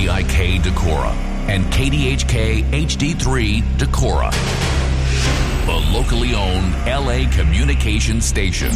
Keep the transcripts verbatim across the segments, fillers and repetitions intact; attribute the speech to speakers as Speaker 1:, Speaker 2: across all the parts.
Speaker 1: D I K Decorah and K D H K H D three Decorah, the locally owned L A communications station.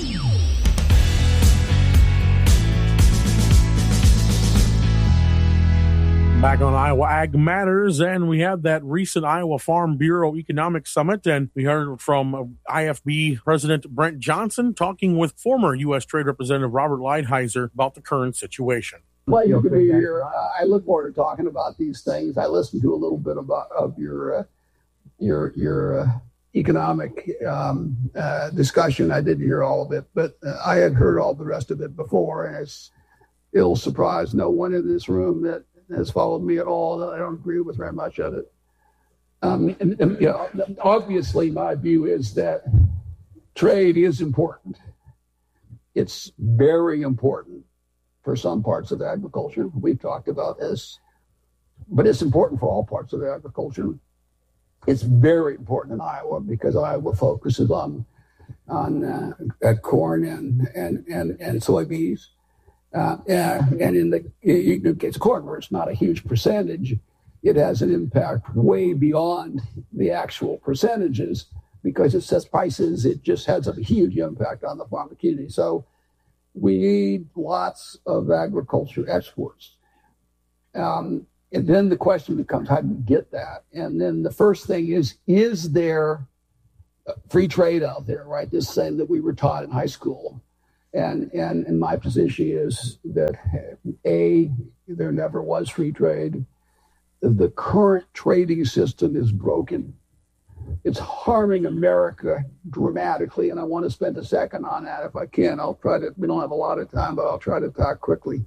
Speaker 2: Back on Iowa Ag Matters, and we had that recent Iowa Farm Bureau Economic Summit, and we heard from I F B President Brent Johnson talking with former U S Trade Representative Robert Lighthizer about the current situation.
Speaker 3: Pleasure to be here. Uh, I look forward to talking about these things. I listened to a little bit about of your uh, your your uh, economic um, uh, discussion. I didn't hear all of it, but uh, I had heard all the rest of it before, and it's it'll surprise no one in this room that has followed me at all that I don't agree with very much of it. Um, and, and, you know, obviously, my view is that trade is important. It's very important for some parts of agriculture. We've talked about this, but it's important for all parts of agriculture. It's very important in Iowa because Iowa focuses on on uh, corn and and and, and soybeans. Uh, and, and in the, in the case of corn, where it's not a huge percentage, it has an impact way beyond the actual percentages because it sets prices. It just has a huge impact on the farming community. So we need lots of agriculture exports. Um, and then the question becomes, how do you get that? And then the first thing is, is there free trade out there, right? This thing that we were taught in high school. And, and and my position is that, A, there never was free trade. The current trading system is broken. It's harming America dramatically, and I want to spend a second on that if I can. I'll try to, we don't have a lot of time, but I'll try to talk quickly.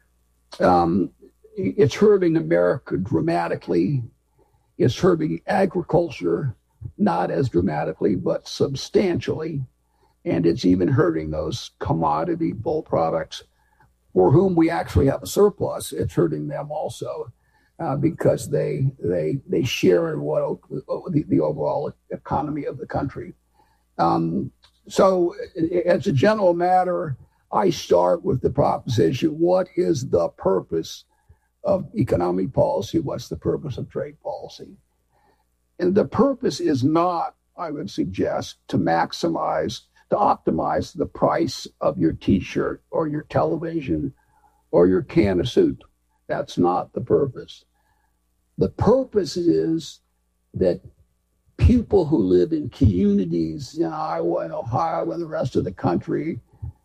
Speaker 3: Um, it's hurting America dramatically. It's hurting agriculture, not as dramatically, but substantially. And it's even hurting those commodity bull products for whom we actually have a surplus. It's hurting them also uh, because they they they share in what the, the overall economy of the country. Um, so as a general matter, I start with the proposition, what is the purpose of economic policy? What's the purpose of trade policy? And the purpose is not, I would suggest, to maximize to optimize the price of your T-shirt or your television or your can of soup. That's not the purpose. The purpose is that people who live in communities in Iowa and Ohio and the rest of the country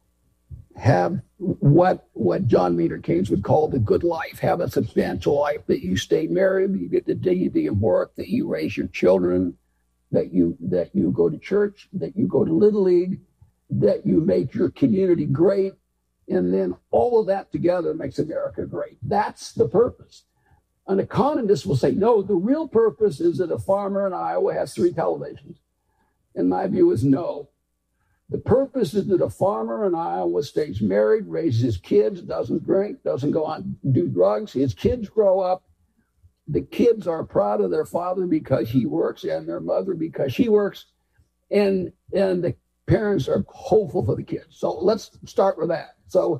Speaker 3: have what what John Maynard Keynes would call the good life, have a substantial life, that you stay married, you get the dignity of work, that you raise your children, that you that you go to church, that you go to Little League, that you make your community great, and then all of that together makes America great. That's the purpose. An economist will say, no, the real purpose is that a farmer in Iowa has three televisions. And my view is no. The purpose is that a farmer in Iowa stays married, raises his kids, doesn't drink, doesn't go on do drugs. His kids grow up. The kids are proud of their father because he works and their mother because she works. And, and the parents are hopeful for the kids. So let's start with that. So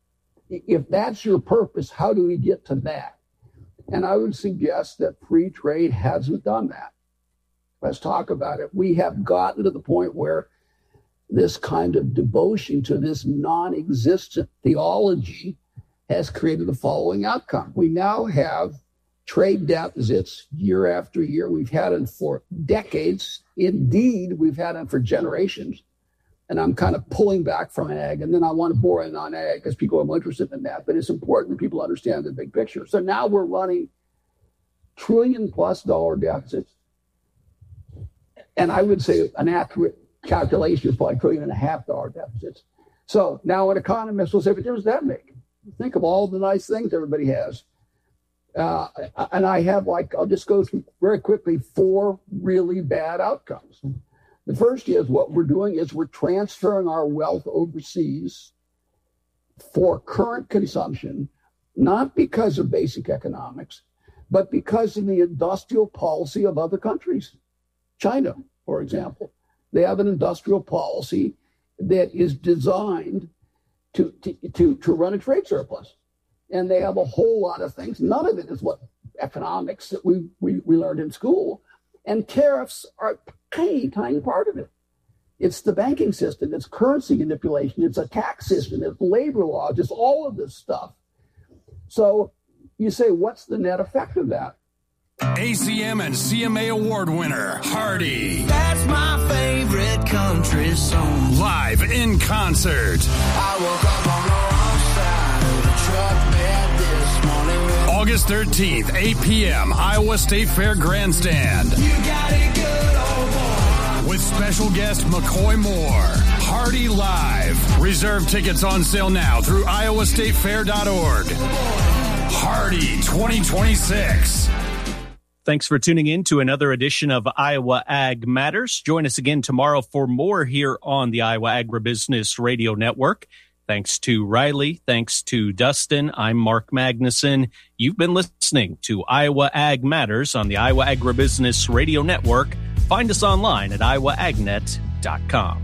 Speaker 3: if that's your purpose, how do we get to that? And I would suggest that free trade hasn't done that. Let's talk about it. We have gotten to the point where this kind of devotion to this non-existent theology has created the following outcome. We now have trade deficits year after year. We've had them for decades. Indeed, we've had them for generations. And I'm kind of pulling back from ag, and then I want to bore in on ag because people are more interested in that. But it's important that people understand the big picture. So now we're running trillion plus dollar deficits. And I would say an accurate calculation is probably trillion and a half dollar deficits. So now an economist will say, but what does that make? Think of all the nice things everybody has. Uh, and I have like, I'll just go through very quickly four really bad outcomes. The first is what we're doing is we're transferring our wealth overseas for current consumption, not because of basic economics, but because of the industrial policy of other countries. China, for example, they have an industrial policy that is designed to, to, to, to run a trade surplus. And they have a whole lot of things. None of it is what economics that we, we, we learned in school. And tariffs are a tiny, tiny part of it. It's the banking system. It's currency manipulation. It's a tax system. It's labor law, just all of this stuff. So you say, what's the net effect of that?
Speaker 4: A C M and C M A award winner, Hardy.
Speaker 5: That's my favorite country song.
Speaker 4: Live in concert.
Speaker 5: I woke up on the wrong side of the truck bed this morning.
Speaker 4: August thirteenth, eight p.m., Iowa State Fair Grandstand.
Speaker 5: You got it good, old boy.
Speaker 4: With special guest McCoy Moore. Hardy Live. Reserve tickets on sale now through iowa state fair dot org. Hardy twenty twenty-six.
Speaker 6: Thanks for tuning in to another edition of Iowa Ag Matters. Join us again tomorrow for more here on the Iowa Agribusiness Radio Network. Thanks to Riley. Thanks to Dustin. I'm Mark Magnuson. You've been listening to Iowa Ag Matters on the Iowa Agribusiness Radio Network. Find us online at iowa agnet dot com.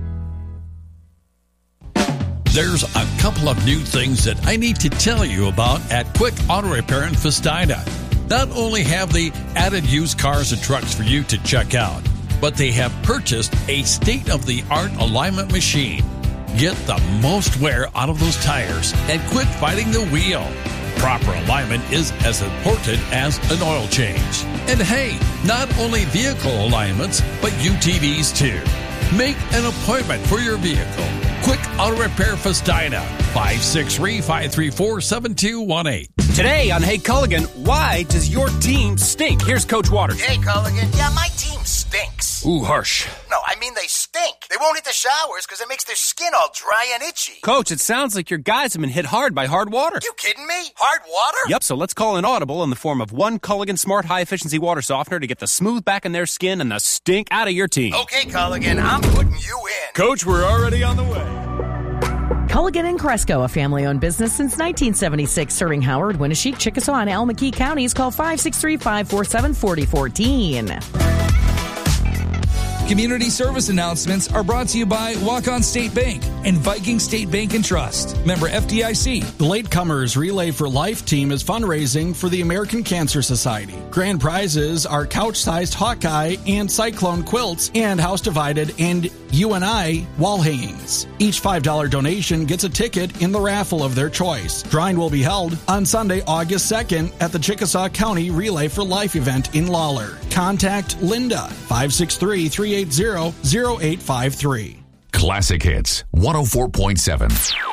Speaker 7: There's a couple of new things that I need to tell you about at Quick Auto Repair in Festida. Not only have they added used cars and trucks for you to check out, but they have purchased a state-of-the-art alignment machine. Get the most wear out of those tires and quit fighting the wheel. Proper alignment is as important as an oil change. And hey, not only vehicle alignments, but U T Vs too. Make an appointment for your vehicle. Quick Auto Repair Festida, five six three, five three four, seven two one eight.
Speaker 8: Today on Hey Culligan, why does your team stink? Here's Coach Waters.
Speaker 9: Hey Culligan, yeah, my team stinks.
Speaker 8: Ooh, harsh.
Speaker 9: No, I mean they stink. They won't hit the showers because it makes their skin all dry and itchy.
Speaker 8: Coach, it sounds like your guys have been hit hard by hard water.
Speaker 9: You kidding me? Hard water?
Speaker 8: Yep, so let's call an audible in the form of one Culligan Smart High Efficiency Water Softener to get the smooth back in their skin and the stink out of your team.
Speaker 9: Okay, Culligan, I'm putting you in.
Speaker 8: Coach, we're already on the way.
Speaker 10: Culligan and Cresco, a family-owned business since nineteen seventy-six, serving Howard, Winneshiek, Chickasaw, and Almaquee counties. Call five six three, five four seven, four zero one four.
Speaker 11: Community service announcements are brought to you by Walk-On State Bank and Viking State Bank and Trust. Member F D I C.
Speaker 12: The Latecomers Relay for Life team is fundraising for the American Cancer Society. Grand prizes are couch-sized Hawkeye and Cyclone quilts and House Divided and U N I wall hangings. Each five dollars donation gets a ticket in the raffle of their choice. Drawing will be held on Sunday, August second at the Chickasaw County Relay for Life event in Lawler. Contact Linda, five six three, three eight zero, zero eight five three.
Speaker 1: Classic Hits one oh four point seven.